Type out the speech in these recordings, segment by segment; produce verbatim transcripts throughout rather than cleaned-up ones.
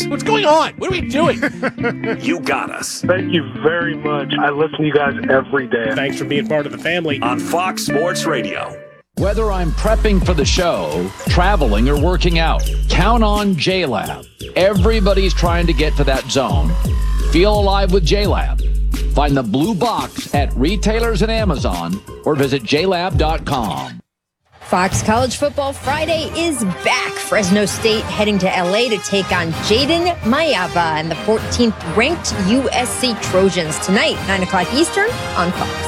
us. What's going on? What are we doing? You got us. Thank you very much. I listen to you guys every day. Thanks for being part of the family. On Fox Sports Radio. Whether I'm prepping for the show, traveling, or working out, count on J-Lab. Everybody's trying to get to that zone. Feel alive with J-Lab. Find the blue box at retailers and Amazon or visit j lab dot com. Fox College Football Friday is back. Fresno State heading to L A to take on Jaden Mayava and the fourteenth ranked U S C Trojans tonight, nine o'clock Eastern on Fox.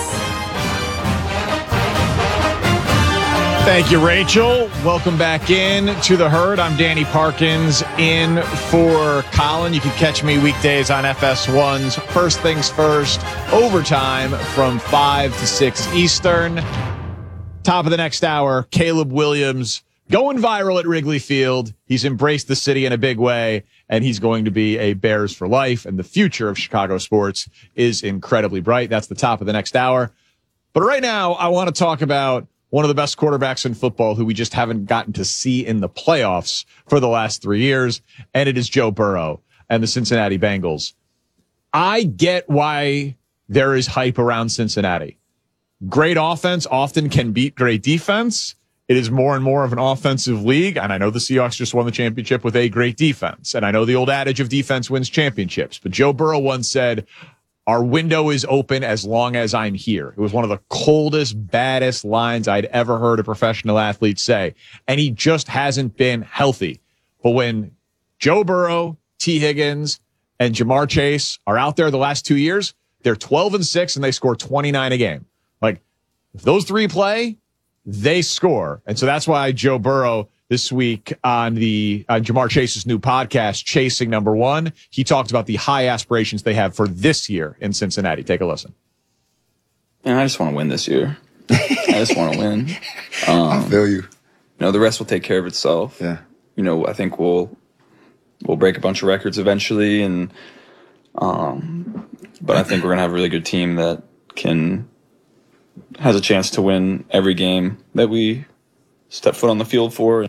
Thank you, Rachel. Welcome back in to the herd. I'm Danny Parkins in for Colin. You can catch me weekdays on F S one's First Things First, overtime from five to six Eastern. Top of the next hour, Caleb Williams going viral at Wrigley Field. He's embraced the city in a big way, and he's going to be a Bears for life, and the future of Chicago sports is incredibly bright. That's the top of the next hour. But right now, I want to talk about one of the best quarterbacks in football who we just haven't gotten to see in the playoffs for the last three years, and it is Joe Burrow and the Cincinnati Bengals. I get why there is hype around Cincinnati. Great offense often can beat great defense. It is more and more of an offensive league, and I know the Seahawks just won the championship with a great defense, and I know the old adage of defense wins championships, but Joe Burrow once said, our window is open as long as I'm here. It was one of the coldest, baddest lines I'd ever heard a professional athlete say. And he just hasn't been healthy. But when Joe Burrow, T. Higgins, and Jamar Chase are out there the last two years, they're twelve and six and they score twenty-nine a game. Like, if those three play, they score. And so that's why Joe Burrow this week on the uh, Jamar Chase's new podcast, Chasing Number One, he talked about the high aspirations they have for this year in Cincinnati. Take a listen. Man, I just want to win this year. I just want to win. Um, I feel you. You know, the rest will take care of itself. Yeah. You know, I think we'll we'll break a bunch of records eventually, and um, but I think we're gonna have a really good team that can has a chance to win every game that we step foot on the field for.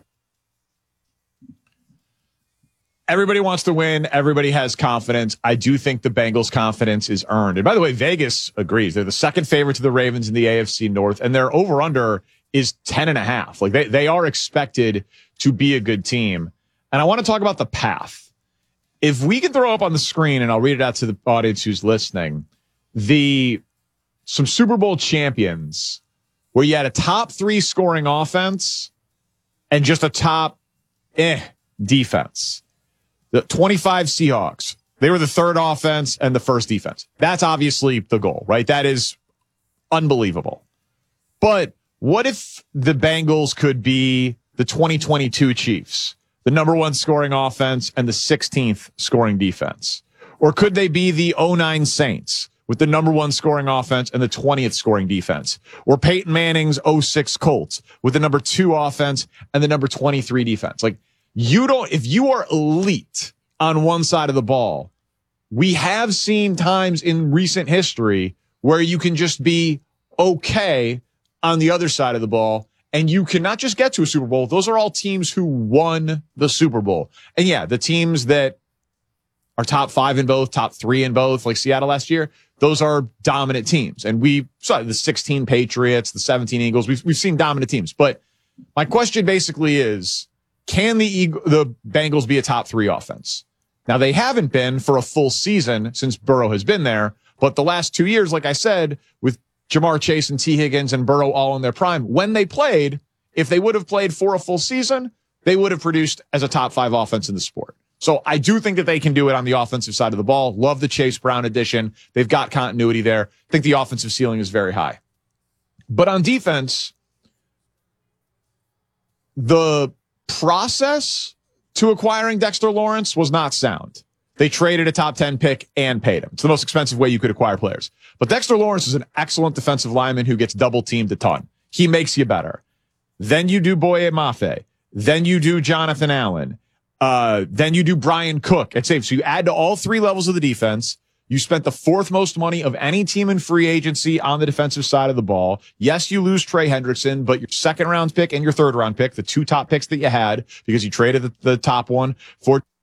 Everybody wants to win. Everybody has confidence. I do think the Bengals' confidence is earned. And by the way, Vegas agrees. They're the second favorite to the Ravens in the A F C North, and their over-under is ten and a half. Like they, they are expected to be a good team. And I want to talk about the path. If we can throw up on the screen, and I'll read it out to the audience who's listening, the some Super Bowl champions where you had a top three scoring offense and just a top eh defense. The twenty-five Seahawks, they were the third offense and the first defense. That's obviously the goal, right? That is unbelievable. But what if the Bengals could be the twenty twenty-two Chiefs, the number one scoring offense and the sixteenth scoring defense? Or could they be the oh nine Saints with the number one scoring offense and the twentieth scoring defense? Or Peyton Manning's oh six Colts with the number two offense and the number twenty-three defense? Like, you don't, if you are elite on one side of the ball, we have seen times in recent history where you can just be okay on the other side of the ball and you can not just get to a Super Bowl. Those are all teams who won the Super Bowl. And yeah, the teams that are top five in both, top three in both, like Seattle last year, those are dominant teams. And we saw the sixteen Patriots, the seventeen Eagles. We've, we've seen dominant teams. But my question basically is, can the Eagle, the Bengals be a top three offense? Now, they haven't been for a full season since Burrow has been there. But the last two years, like I said, with Jamar Chase and T. Higgins and Burrow all in their prime, when they played, if they would have played for a full season, they would have produced as a top five offense in the sport. So I do think that they can do it on the offensive side of the ball. Love the Chase Brown addition. They've got continuity there. I think the offensive ceiling is very high. But on defense, the process to acquiring Dexter Lawrence was not sound. They traded a top ten pick and paid him. It's the most expensive way you could acquire players. But Dexter Lawrence is an excellent defensive lineman who gets double teamed a ton. He makes you better. Then you do Boye Mafe. Then you do Jonathan Allen. Uh, then you do Brian Cook at safety. So you add to all three levels of the defense. You spent the fourth most money of any team in free agency on the defensive side of the ball. Yes, you lose Trey Hendrickson, but your second round pick and your third round pick, the two top picks that you had, because you traded the, the top one for